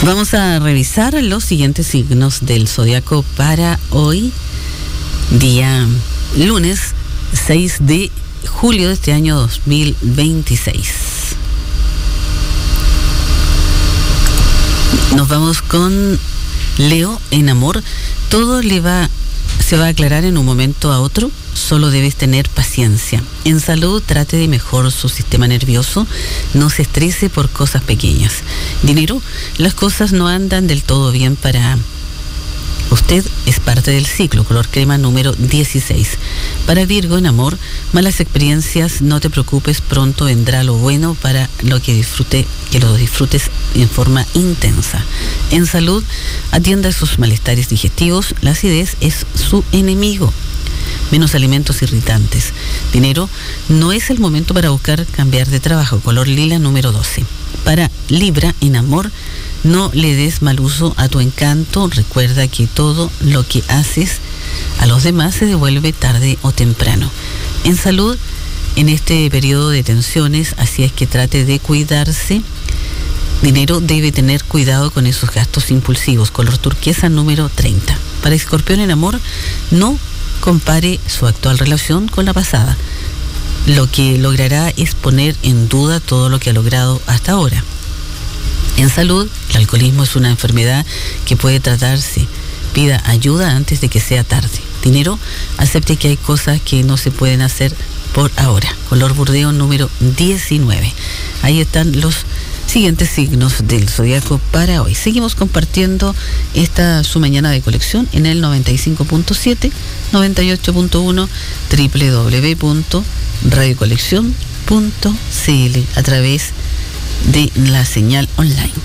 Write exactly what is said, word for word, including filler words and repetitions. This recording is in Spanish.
Vamos a revisar los siguientes signos del zodiaco para hoy, día lunes seis de julio de este año dos mil veintiséis. Nos vamos con Leo. En amor, todo le va, se va a aclarar en un momento a otro, solo debes tener paciencia. En salud, trate de mejorar su sistema nervioso, no se estrese por cosas pequeñas. Dinero, las cosas no andan del todo bien para usted, es parte del ciclo, color crema número dieciséis. Para Virgo, en amor, malas experiencias, no te preocupes, pronto vendrá lo bueno para lo que disfrute, que lo disfrutes en forma intensa. En salud, atienda sus malestares digestivos, la acidez es su enemigo. Menos alimentos irritantes. Dinero, no es el momento para buscar cambiar de trabajo, color lila número doce. Para Libra, en amor, no le des mal uso a tu encanto, recuerda que todo lo que haces a los demás se devuelve tarde o temprano. En salud, en este periodo de tensiones, así es que trate de cuidarse. Dinero, debe tener cuidado con esos gastos impulsivos, color turquesa número treinta. Para Escorpión, en amor, no compare su actual relación con la pasada. Lo que logrará es poner en duda todo lo que ha logrado hasta ahora. En salud, el alcoholismo es una enfermedad que puede tratarse. Pida ayuda antes de que sea tarde. Dinero, acepte que hay cosas que no se pueden hacer por ahora. Color burdeo número diecinueve. Ahí están los siguientes signos del zodiaco para hoy. Seguimos compartiendo esta su mañana de colección en el noventa y cinco punto siete, noventa y ocho punto uno, doble u doble u doble u punto radio colección punto c l a través de la señal online.